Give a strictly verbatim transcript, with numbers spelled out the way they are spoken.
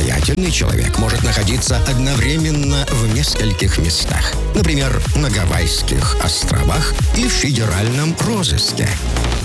Состоятельный человек может находиться одновременно в нескольких местах. Например, на Гавайских островах и в федеральном розыске.